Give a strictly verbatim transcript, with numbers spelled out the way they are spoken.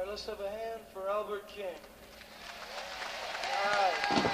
let's have a hand for Albert King. All right.